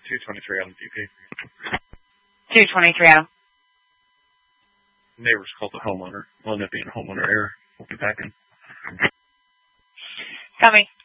223 on the DP. 223 Adam. Neighbors called the homeowner. Will end up being a homeowner error. We'll be back in. Copy.